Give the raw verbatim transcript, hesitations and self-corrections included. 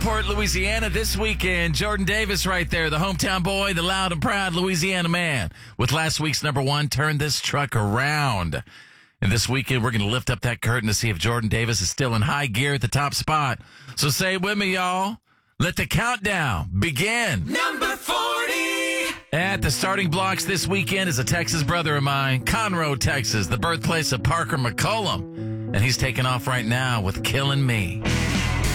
Gulfport, Louisiana this weekend. Jordan Davis right there, the hometown boy, the loud and proud Louisiana man. With last week's number one, Turn This Truck Around. And this weekend, we're going to lift up that curtain to see if Jordan Davis is still in high gear at the top spot. So say it with me, y'all. Let the countdown begin. Number forty. At the starting blocks this weekend is a Texas brother of mine, Conroe, Texas, the birthplace of Parker McCollum. And he's taking off right now with Killing Me.